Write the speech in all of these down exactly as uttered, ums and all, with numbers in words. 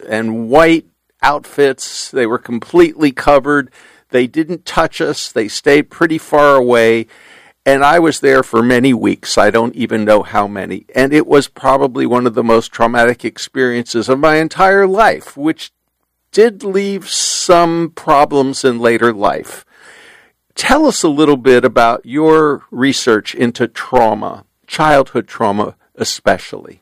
and white outfits. They were completely covered. They didn't touch us. They stayed pretty far away. And I was there for many weeks. I don't even know how many. And it was probably one of the most traumatic experiences of my entire life, which did leave some problems in later life. Tell us a little bit about your research into trauma, childhood trauma especially.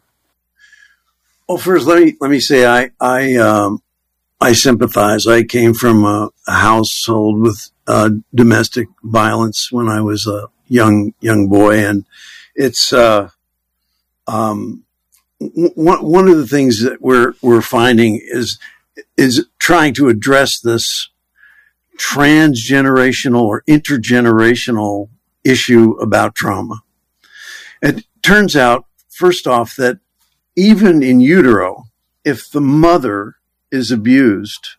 Well, first, let me let me say I I um, I sympathize. I came from a, a household with uh, domestic violence when I was a young young boy, and it's uh, um, w- one of the things that we're we're finding is is trying to address this transgenerational or intergenerational issue about trauma. It turns out, first off, that even in utero, if the mother is abused,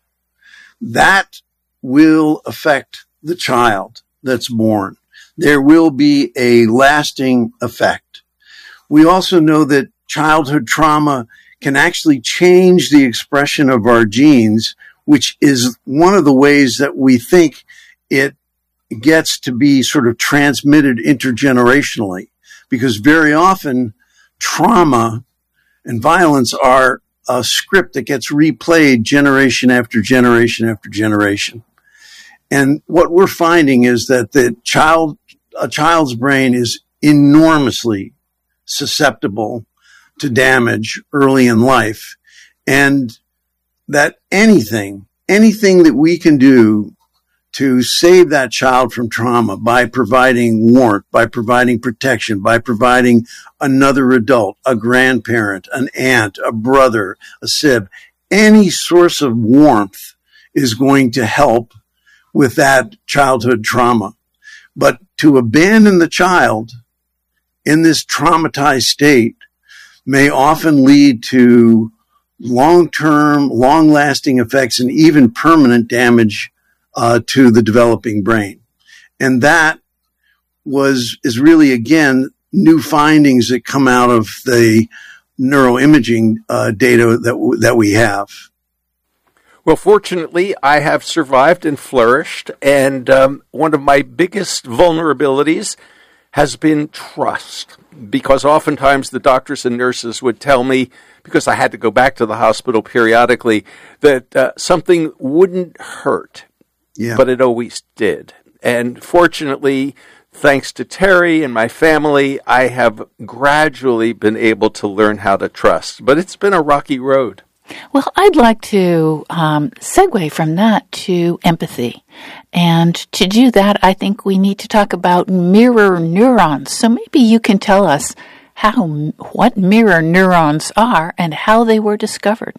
that will affect the child that's born. There will be a lasting effect. We also know that childhood trauma can actually change the expression of our genes, which is one of the ways that we think it gets to be sort of transmitted intergenerationally, because very often trauma and violence are a script that gets replayed generation after generation after generation. And what we're finding is that the child, a child's brain is enormously susceptible to damage early in life, and that anything, anything that we can do to save that child from trauma by providing warmth, by providing protection, by providing another adult, a grandparent, an aunt, a brother, a sib, any source of warmth is going to help with that childhood trauma. But to abandon the child in this traumatized state may often lead to long-term, long-lasting effects and even permanent damage uh, to the developing brain. And that was, is really, again, new findings that come out of the neuroimaging uh, data that w- that we have. Well, fortunately, I have survived and flourished, and um, one of my biggest vulnerabilities has been trust, because oftentimes the doctors and nurses would tell me, because I had to go back to the hospital periodically, that uh, something wouldn't hurt, yeah. But it always did. And fortunately, thanks to Terry and my family, I have gradually been able to learn how to trust. But it's been a rocky road. Well, I'd like to um, segue from that to empathy. And to do that, I think we need to talk about mirror neurons. So maybe you can tell us how what mirror neurons are and how they were discovered.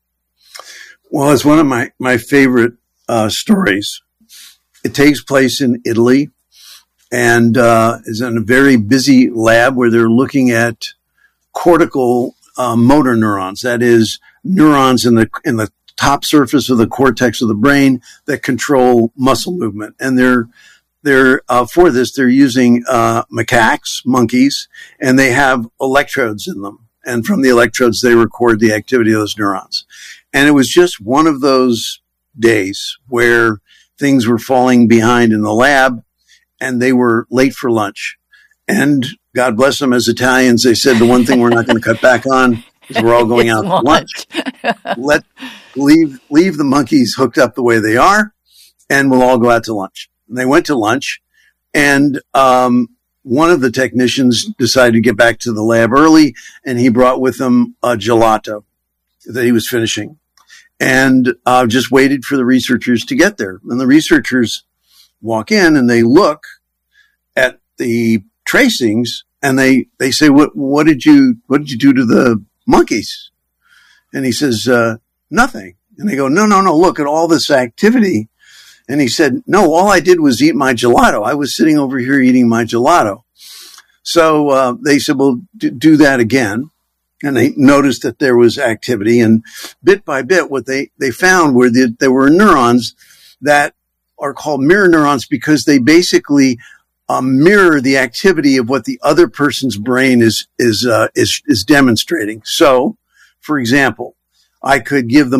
Well, it's one of my, my favorite uh, stories. It takes place in Italy and uh, is in a very busy lab where they're looking at cortical uh, motor neurons. That is, neurons in the in the top surface of the cortex of the brain that control muscle movement. And they're they're uh, for this they're using uh, macaques, monkeys, and they have electrodes in them. And from the electrodes, they record the activity of those neurons. And it was just one of those days where things were falling behind in the lab, and they were late for lunch. And God bless them, as Italians, they said the one thing we're not going to cut back on is we're all going out to lunch. Let leave leave the monkeys hooked up the way they are, and we'll all go out to lunch. And they went to lunch, and um, one of the technicians decided to get back to the lab early, and he brought with him a gelato that he was finishing, and uh, just waited for the researchers to get there. And the researchers walk in, and they look at the tracings, and they they say, "What what did you what did you do to the monkeys?" And he says, uh, "Nothing." And they go, no, no, no, look at all this activity. And he said, no, all I did was eat my gelato. I was sitting over here eating my gelato. So uh, they said, well, d- do that again. And they noticed that there was activity. And bit by bit, what they, they found were that there were neurons that are called mirror neurons because they basically um, mirror the activity of what the other person's brain is is uh, is is demonstrating. So, for example, I could give the